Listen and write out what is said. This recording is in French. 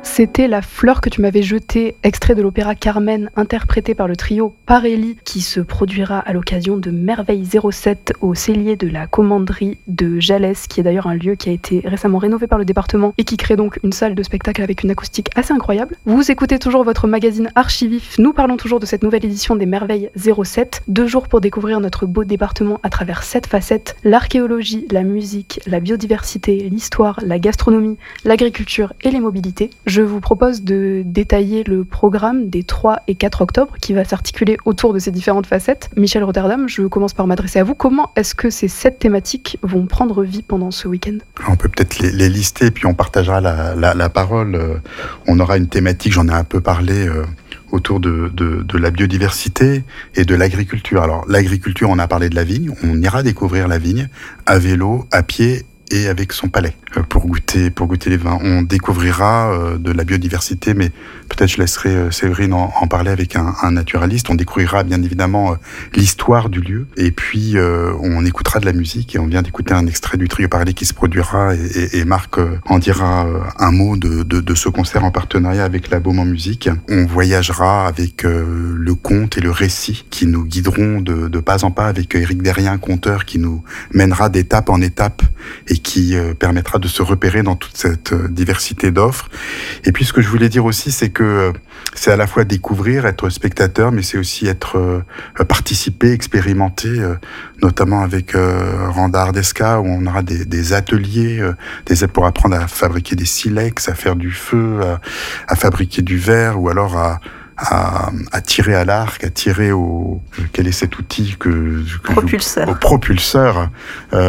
C'était La fleur que tu m'avais jetée, extrait de l'opéra Carmen, interprété par le trio Parelli, qui se produira à l'occasion de Merveille 07 au cellier de la commanderie de Jalès, qui est d'ailleurs un lieu qui a été récemment rénové par le département et qui crée donc une salle de spectacle avec une acoustique assez incroyable. Vous écoutez toujours votre magazine Archivif, nous parlons toujours de cette nouvelle édition des Merveilles 07, 2 jours pour découvrir notre beau département à travers 7 facettes, l'archéologie, la musique, la biodiversité, l'histoire, la gastronomie, l'agriculture et les mobilités. Je vous propose de détailler le programme des 3 et 4 octobre qui va s'articuler autour de ces différentes facettes. Michel Rotterdam, je commence par m'adresser à vous. Comment est-ce que ces 7 thématiques vont prendre vie pendant ce week-end ? On peut peut-être les lister, puis on partagera la parole. On aura une thématique, j'en ai un peu parlé, autour de la biodiversité et de l'agriculture. Alors l'agriculture, on a parlé de la vigne, on ira découvrir la vigne à vélo, à pied et avec son palais pour goûter les vins. On découvrira de la biodiversité, mais peut-être je laisserai Séverine en parler avec un naturaliste. On découvrira bien évidemment l'histoire du lieu, et puis on écoutera de la musique, et on vient d'écouter un extrait du trio Parlé qui se produira, et Marc en dira un mot de ce concert en partenariat avec la Baume en musique. On voyagera avec le conte et le récit qui nous guideront de pas en pas avec Éric Derrien, conteur, qui nous mènera d'étape en étape et qui permettra de se repérer dans toute cette diversité d'offres. Et puis ce que je voulais dire aussi, c'est que c'est à la fois découvrir, être spectateur, mais c'est aussi être participer, expérimenter, notamment avec Randa Ardesca, où on aura des ateliers pour apprendre à fabriquer des silex, à faire du feu, à fabriquer du verre, ou alors à tirer à l'arc, à tirer quel est cet outil propulseur. Au propulseur.